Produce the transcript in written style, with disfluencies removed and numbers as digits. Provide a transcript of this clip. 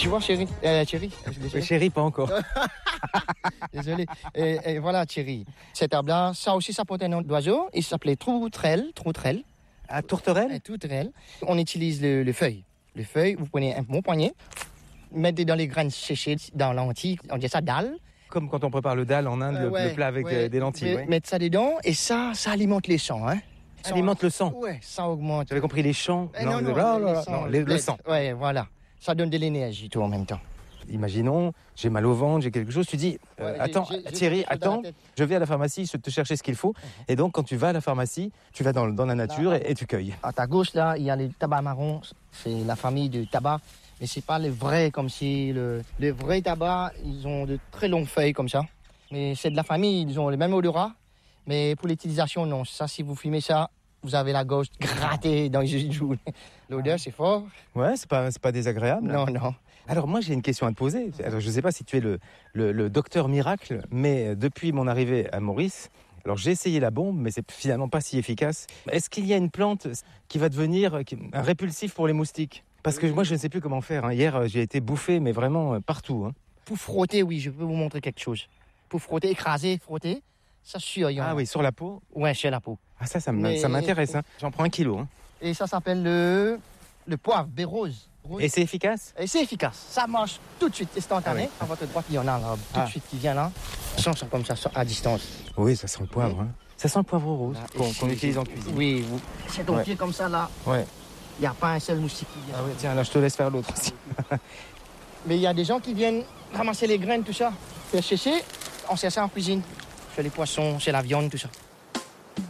Tu vois, chérie, Chérie, pas encore. Désolé. Et voilà, Thierry. Cet arbre-là, ça aussi, ça porte un nom d'oiseau. Il s'appelait troutrelle. À tourterelle? Tourterelle. On utilise le feuille. Le feuille, vous prenez un bon poignet, mettez dans les graines séchées dans l'entille. On dit ça dalle. Comme quand on prépare le dal en Inde, le plat avec des lentilles. Ouais. Mettre ça dedans et ça alimente les sangs. Hein. Ça alimente le sang. Ouais, ça augmente. J'avais compris les champs. Non, le sang. Ouais, voilà. Ça donne de l'énergie, tout en même temps. Imaginons, j'ai mal au ventre, j'ai quelque chose, tu dis, attends, Thierry, attends, je vais à la pharmacie, je te chercher ce qu'il faut. Et donc, quand tu vas à la pharmacie, tu vas dans la nature et tu cueilles. À ta gauche, là, il y a les tabacs marrons. C'est la famille de tabac. Mais c'est pas le vrai, comme si le vrai tabac, ils ont de très longues feuilles comme ça. Mais c'est de la famille, ils ont le même odorat. Mais pour l'utilisation, non. Ça, si vous fumez ça, vous avez la gorge grattée dans les joues. L'odeur, c'est fort. Ouais, c'est pas désagréable. Non. Alors moi, j'ai une question à te poser. Alors, je ne sais pas si tu es le docteur miracle, mais depuis mon arrivée à Maurice, alors j'ai essayé la bombe, mais c'est finalement pas si efficace. Est-ce qu'il y a une plante qui va devenir un répulsif pour les moustiques? Parce que moi, je ne sais plus comment faire. Hein. Hier, j'ai été bouffé, mais vraiment partout. Hein. Pour frotter, oui, je peux vous montrer quelque chose. Pour frotter, écraser, frotter, ça sûr. Ah oui, sur la peau? Ouais, sur la peau. Ah ça m'intéresse. Hein. J'en prends 1 kilo. Hein. Et ça s'appelle le poivre, bérose. Et c'est efficace? Et c'est efficace. Ça marche tout de suite, instantané. À votre droite, il y en a là, tout de suite qui vient là. Ça sent comme ça, à distance. Oui, ça sent le poivre. Hein. Ça sent le poivre rose qu'on utilise en cuisine. Oui, c'est ton pied comme ça là. Ouais. Il n'y a pas un seul moustique qui vient. Ah ouais, tiens, là, je te laisse faire l'autre aussi. Mais il y a des gens qui viennent ramasser les graines, tout ça. Faire sécher, on sert ça en cuisine. Chez les poissons, chez la viande, tout ça.